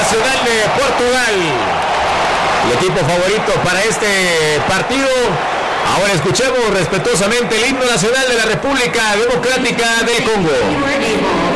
nacional de Portugal. El equipo favorito para este partido. Ahora escuchemos respetuosamente el himno nacional de la República Democrática del Congo.